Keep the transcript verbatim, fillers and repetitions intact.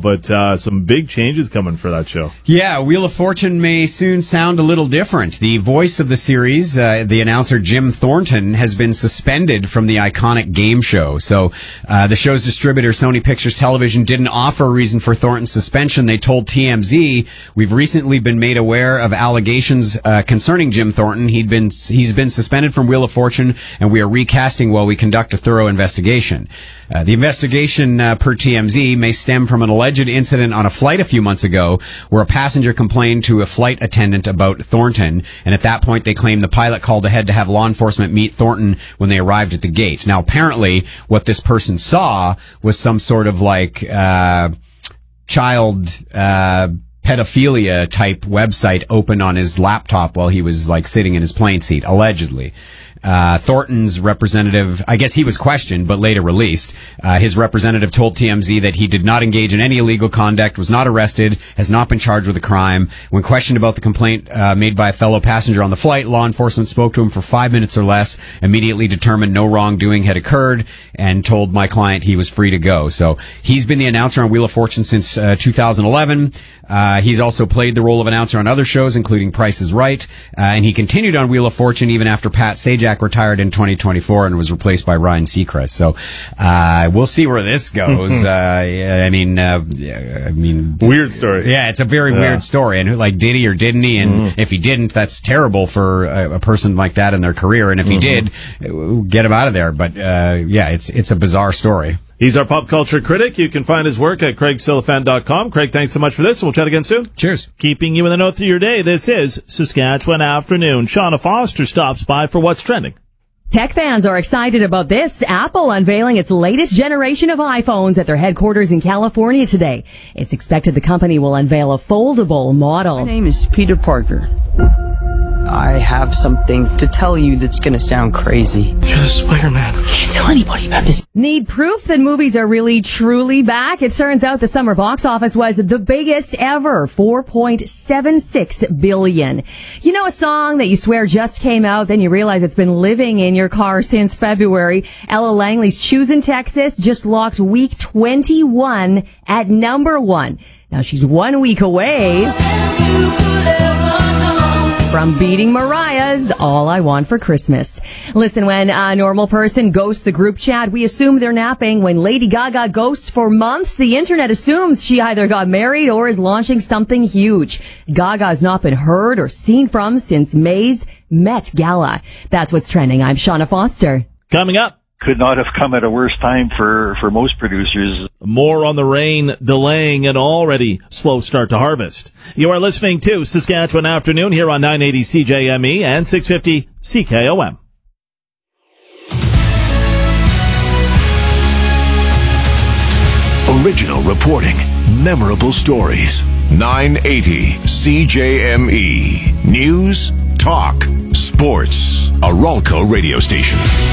but uh, some big changes coming for that show. Yeah, Wheel of Fortune may soon sound a little different. The voice of the series, uh, the announcer Jim Thornton, has been suspended from the iconic game show. So uh, the show's distributor, Sony Pictures Television, didn't offer a reason for Thornton's suspension. They told T M Z, "We've recently been made aware of allegations uh, concerning Jim Thornton. He'd been he's been suspended from Wheel of Fortune, and we are recasting while we conduct a thorough investigation." Uh, the investigation, uh, per T M Z, may stem from an alleged incident on a flight a few months ago where a passenger complained to a flight attendant about Thornton, and at that point they claimed the pilot called ahead to have law enforcement meet Thornton when they arrived at the gate. Now, apparently, what this person saw was some sort of like uh child uh pedophilia type website open on his laptop while he was like sitting in his plane seat, allegedly. Uh, Thornton's representative, I guess he was questioned, but later released. Uh, his representative told T M Z that he did not engage in any illegal conduct, was not arrested, has not been charged with a crime. When questioned about the complaint uh, made by a fellow passenger on the flight, law enforcement spoke to him for five minutes or less, immediately determined no wrongdoing had occurred, and told my client he was free to go. So he's been the announcer on Wheel of Fortune since uh, two thousand eleven. Uh, he's also played the role of announcer on other shows, including Price is Right, uh, and he continued on Wheel of Fortune even after Pat Sajak retired in twenty twenty-four and was replaced by Ryan Seacrest. So uh, we'll see where this goes. uh, I mean, uh, I mean, weird story. Yeah, it's a very yeah. weird story. And like, did he or didn't he? And mm. if he didn't, that's terrible for a, a person like that in their career. And if he mm-hmm. did, get him out of there. But uh, yeah, it's it's a bizarre story. He's our pop culture critic. You can find his work at craig silifan dot com. Craig, thanks so much for this, and we'll chat again soon. Cheers. Keeping you in the know through your day, this is Saskatchewan Afternoon. Shauna Foster stops by for What's Trending. Tech fans are excited about this. Apple unveiling its latest generation of iPhones at their headquarters in California today. It's expected the company will unveil a foldable model. My name is Peter Parker. I have something to tell you that's going to sound crazy. You're the Spider-Man. Can't tell anybody about this. Need proof that movies are really, truly back? It turns out the summer box office was the biggest ever, four point seven six billion. You know a song that you swear just came out, then you realize it's been living in your car since February? Ella Langley's Choosing Texas just locked week twenty-one at number one. Now she's one week away from beating Mariah's All I Want for Christmas. Listen, when a normal person ghosts the group chat, we assume they're napping. When Lady Gaga ghosts for months, the internet assumes she either got married or is launching something huge. Gaga's not been heard or seen from since May's Met Gala. That's what's trending. I'm Shauna Foster. Coming up. Could not have come at a worse time for, for most producers. More on the rain delaying an already slow start to harvest. You are listening to Saskatchewan Afternoon here on nine eighty C J M E and six fifty C K O M. Original reporting, memorable stories. nine eighty C J M E. News, talk, sports. A Ralco radio station.